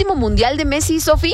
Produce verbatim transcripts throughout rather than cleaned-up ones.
último mundial de Messi, Sofi?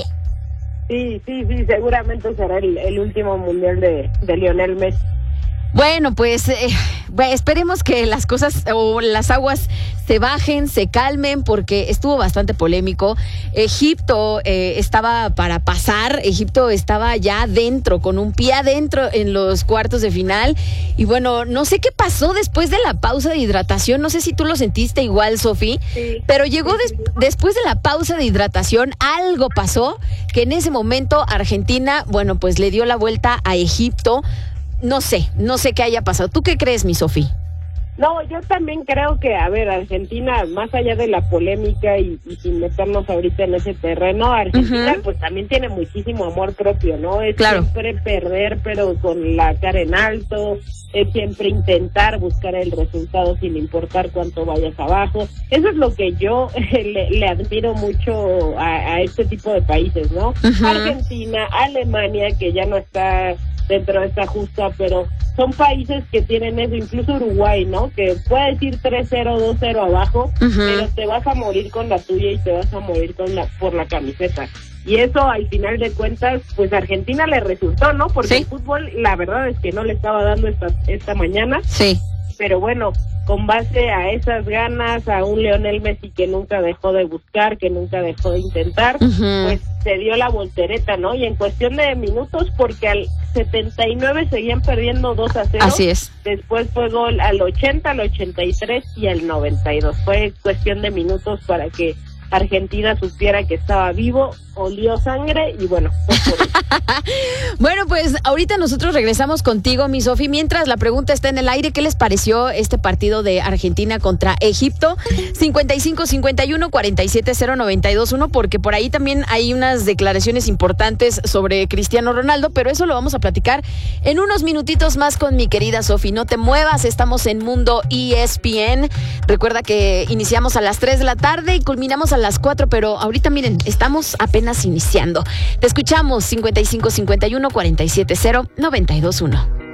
Sí, sí, sí, seguramente será el, el último mundial de, de Lionel Messi. Bueno, pues eh, bueno, esperemos que las cosas o las aguas se bajen, se calmen, porque estuvo bastante polémico. Egipto eh, estaba para pasar, Egipto estaba ya adentro, con un pie adentro en los cuartos de final. Y bueno, no sé qué pasó después de la pausa de hidratación, no sé si tú lo sentiste igual, Sofi, Sí. pero llegó des- después de la pausa de hidratación, algo pasó que en ese momento Argentina, bueno, pues le dio la vuelta a Egipto. No sé, no sé qué haya pasado. ¿Tú qué crees, mi Sofi? No, yo también creo que, a ver, Argentina, más allá de la polémica y, y sin meternos ahorita en ese terreno, Argentina Uh-huh. pues también tiene muchísimo amor propio, ¿no? Es Claro. siempre perder, pero con la cara en alto, es siempre intentar buscar el resultado sin importar cuánto vayas abajo. Eso es lo que yo le, le admiro mucho a, a este tipo de países, ¿no? Uh-huh. Argentina, Alemania, que ya no está dentro de esta justa, pero son países que tienen eso, incluso Uruguay, ¿no? Que puedes ir tres cero, dos cero abajo, Uh-huh. pero te vas a morir con la tuya y te vas a morir con la por la camiseta. Y eso, al final de cuentas, pues a Argentina le resultó, ¿no? Porque Sí. el fútbol, la verdad es que no le estaba dando esta, esta mañana, Sí. pero bueno, con base a esas ganas, a un Lionel Messi que nunca dejó de buscar, que nunca dejó de intentar, Uh-huh. pues se dio la voltereta, ¿no? Y en cuestión de minutos, porque al setenta y nueve seguían perdiendo dos a cero. Así es. Después fue gol al ochenta, al ochenta y tres y al noventa y dos. Fue cuestión de minutos para que Argentina supiera que estaba vivo, olió sangre y bueno, pues por eso. Bueno, pues ahorita nosotros regresamos contigo, mi Sofi. Mientras la pregunta está en el aire, ¿qué les pareció este partido de Argentina contra Egipto? cincuenta y cinco cincuenta y uno cuarenta y siete cero noventa y dos uno, porque por ahí también hay unas declaraciones importantes sobre Cristiano Ronaldo, pero eso lo vamos a platicar en unos minutitos más con mi querida Sofi. No te muevas, estamos en Mundo E S P N. Recuerda que iniciamos a las tres de la tarde y culminamos a las cuatro, pero ahorita miren, estamos apenas iniciando. Te escuchamos cincuenta y cinco cincuenta y uno cuarenta y siete cero noventa y dos uno.